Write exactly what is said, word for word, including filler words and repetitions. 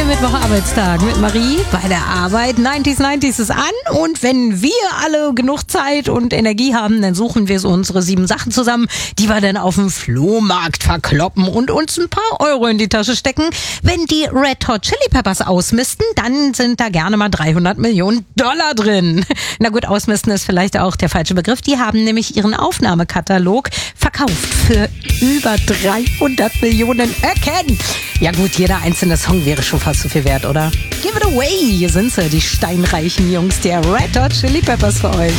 Mittwocharbeitstag mit Marie bei der Arbeit. neunziger neunzig ist an und wenn wir alle genug Zeit und Energie haben, dann suchen wir so unsere sieben Sachen zusammen, die wir dann auf dem Flohmarkt verkloppen und uns ein paar Euro in die Tasche stecken. Wenn die Red Hot Chili Peppers ausmisten, dann sind da gerne mal dreihundert Millionen Dollar drin. Na gut, ausmisten ist vielleicht auch der falsche Begriff. Die haben nämlich ihren Aufnahmekatalog verkauft für über dreihundert Millionen Öcken. Ja gut, jeder einzelne Song wäre schon fast so viel wert, oder? Give it away! Hier sind sie, die steinreichen Jungs der Red Hot Chili Peppers für euch.